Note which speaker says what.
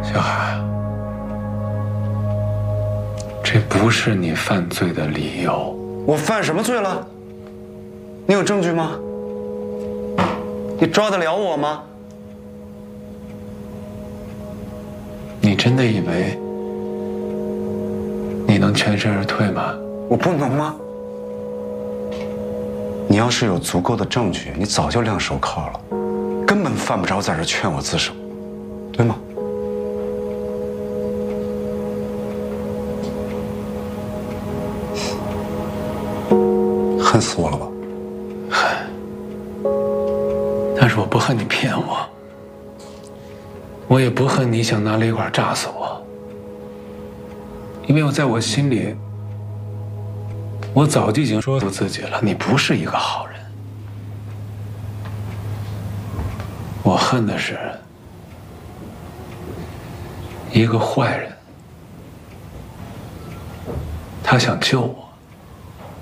Speaker 1: 小海，这不是你犯罪的理由。
Speaker 2: 我犯什么罪了？你有证据吗？你抓得了我吗？
Speaker 1: 你真的以为你能全身而退吗？
Speaker 2: 我不能吗？你要是有足够的证据，你早就亮手铐了，根本犯不着在这劝我自首，对吗？恨死我了吧？
Speaker 1: 恨，但是我不恨你骗我，我也不恨你想拿雷管炸死我，因为在我心里，我早就已经说服自己了，你不是一个好人。我恨的是一个坏人，他想救我。